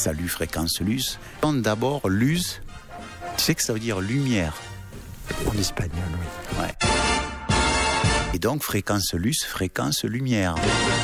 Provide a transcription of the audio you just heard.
Salut fréquence luce. D'abord, luz, tu sais que ça veut dire lumière. En espagnol, oui. Ouais. Et donc, fréquence luce, fréquence lumière.